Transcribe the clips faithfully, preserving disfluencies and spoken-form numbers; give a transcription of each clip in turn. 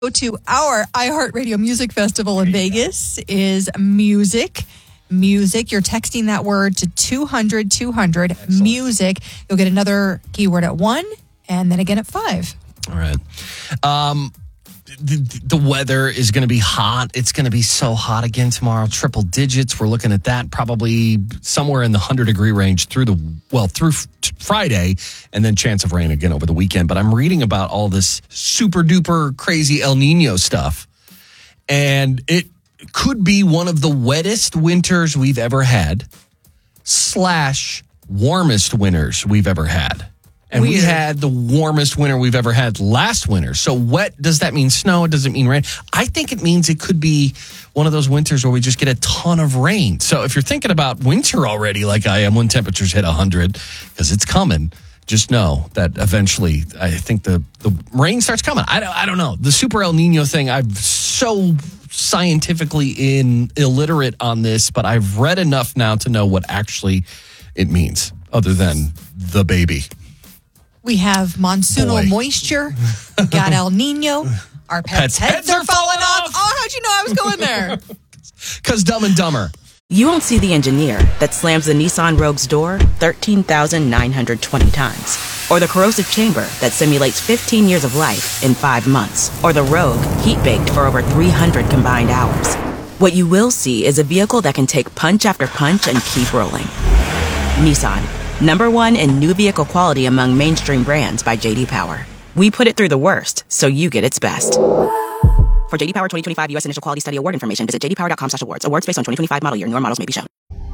Go to our iHeartRadio Music Festival in Vegas is music. Music. You're texting that word to two hundred two hundred. Excellent. Music. You'll get another keyword at one and then again at five. All right. Um, the, the weather is going to be hot. It's going to be so hot again tomorrow. Triple digits. We're looking at that probably somewhere in the one hundred degree range through the, well, through Friday, and then chance of rain again over the weekend. But I'm reading about all this super duper crazy El Nino stuff, and it could be one of the wettest winters we've ever had, slash warmest winters we've ever had. And Weird. We had the warmest winter we've ever had last winter. So wet, does that mean snow? Does it mean rain? I think it means it could be one of those winters where we just get a ton of rain. So if you're thinking about winter already, like I am when temperatures hit one hundred, because it's coming, just know that eventually I think the, the rain starts coming. I don't, I don't know. The super El Nino thing, I'm so scientifically in illiterate on this, but I've read enough now to know what actually it means, other than the baby. We have monsoonal Boy. moisture. We got El Nino. Our pets', pets heads, heads are falling off. Oh, how'd you know I was going there? Because Dumb and Dumber. You won't see the engineer that slams the Nissan Rogue's door thirteen thousand nine hundred twenty times. Or the corrosive chamber that simulates fifteen years of life in five months. Or the Rogue heat-baked for over three hundred combined hours. What you will see is a vehicle that can take punch after punch and keep rolling. Nissan. Number one in new vehicle quality among mainstream brands by J D Power. We put it through the worst, so you get its best. For J D Power twenty twenty-five U S Initial Quality Study Award information, visit j d power dot com slash awards. Awards based on twenty twenty-five model year. Newer models may be shown.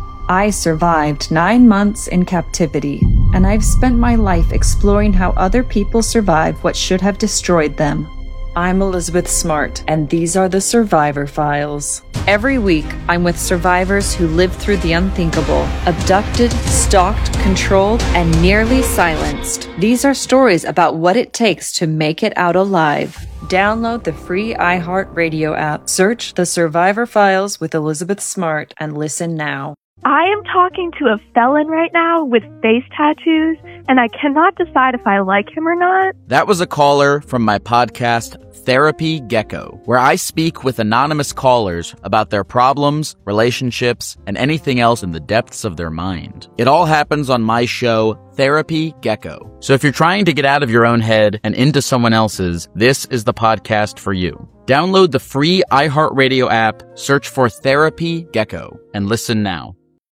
I survived nine months in captivity, and I've spent my life exploring how other people survive what should have destroyed them. I'm Elizabeth Smart, and these are the Survivor Files. Every week, I'm with survivors who lived through the unthinkable, abducted, stalked, controlled, and nearly silenced. These are stories about what it takes to make it out alive. Download the free iHeartRadio app, search The Survivor Files with Elizabeth Smart, and listen now. I am talking to a felon right now with face tattoos, and I cannot decide if I like him or not. That was a caller from my podcast, Therapy Gecko, where I speak with anonymous callers about their problems, relationships, and anything else in the depths of their mind. It all happens on my show, Therapy Gecko. So if you're trying to get out of your own head and into someone else's, this is the podcast for you. Download the free iHeartRadio app, search for Therapy Gecko, and listen now.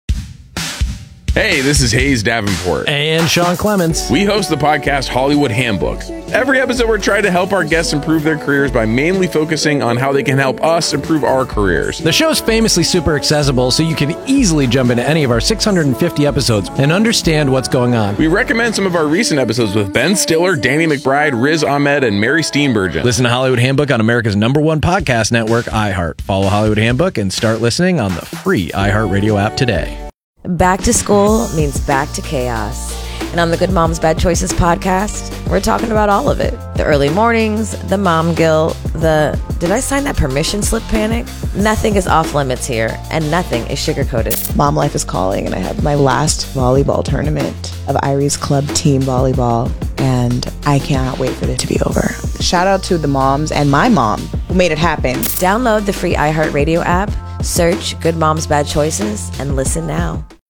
Hey, this is Hayes Davenport. And Sean Clements. We host the podcast Hollywood Handbook. Every episode, we're trying to help our guests improve their careers by mainly focusing on how they can help us improve our careers. The show's famously super accessible, so you can easily jump into any of our six hundred fifty episodes and understand what's going on. We recommend some of our recent episodes with Ben Stiller, Danny McBride, Riz Ahmed, and Mary Steenburgen. Listen to Hollywood Handbook on America's number one podcast network, iHeart. Follow Hollywood Handbook and start listening on the free iHeartRadio app today. Back to school means back to chaos. And on the Good Moms Bad Choices podcast, we're talking about all of it. The early mornings, the mom guilt, the did I sign that permission slip panic? Nothing is off limits here, and nothing is sugar-coated. Mom life is calling, and I have my last volleyball tournament of Irie's club team volleyball, and I cannot wait for it to be over. Shout out to the moms and my mom who made it happen. Download the free iHeartRadio app, search Good Moms Bad Choices, and listen now.